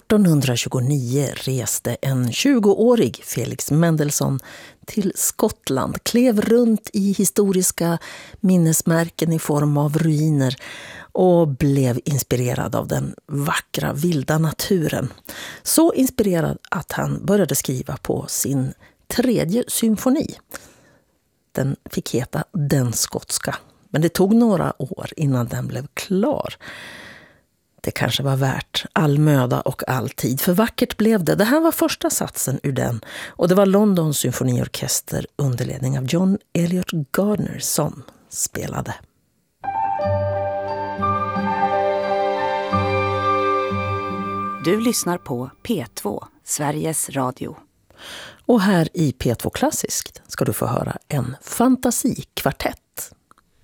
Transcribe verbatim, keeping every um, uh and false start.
artonhundratjugonio reste en tjugoårig Felix Mendelssohn till Skottland, klev runt i historiska minnesmärken i form av ruiner och blev inspirerad av den vackra vilda naturen. Så inspirerad att han började skriva på sin tredje symfoni. Den fick heta Den skotska, men det tog några år innan den blev klar. Det kanske var värt all möda och all tid, för vackert blev det. Det här var första satsen ur den, och det var Londons symfoniorkester under ledning av John Elliott Gardner som spelade. Du lyssnar på P två, Sveriges Radio. Och här i P två Klassiskt ska du få höra en fantasikvartett.